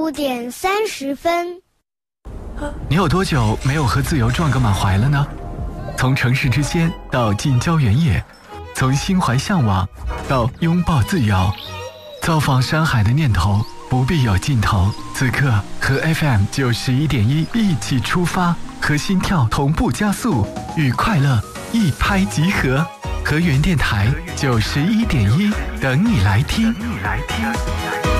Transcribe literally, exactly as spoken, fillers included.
五点三十分。 你有多久没有和自由撞个满怀了呢？从城市之仙到近郊原野，从心怀向往到拥抱自由，造访山海的念头不必有尽头。此刻和 F M 九十一点一一起出发，和心跳同步加速，与快乐一拍即合。和原电台九十一点一等你来听。